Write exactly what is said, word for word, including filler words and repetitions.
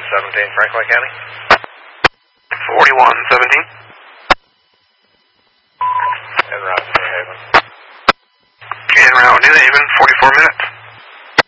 seventeen, Franklin County. forty-one seventeen. En route to New Haven. En route New Haven, forty-four minutes.